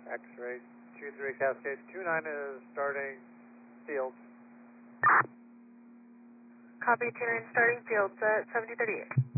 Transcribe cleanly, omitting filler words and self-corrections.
X-ray 23 Cascade 29 is starting fields. Copy 29 starting fields at 7038.